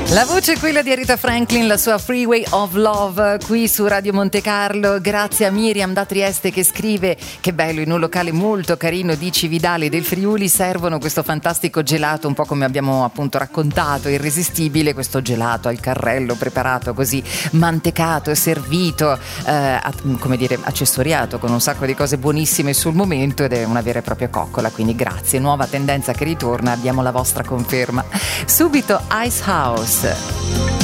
La voce è quella di Aretha Franklin, la sua Freeway of Love qui su Radio Monte Carlo. Grazie a Miriam da Trieste che scrive: che bello, in un locale molto carino di Cividale del Friuli servono questo fantastico gelato, un po' come abbiamo appunto raccontato, irresistibile, questo gelato al carrello preparato così, mantecato e servito, come dire, accessoriato con un sacco di cose buonissime sul momento, ed è una vera e propria coccola, quindi grazie. Nuova tendenza che ritorna, abbiamo la vostra conferma. Subito Ice House.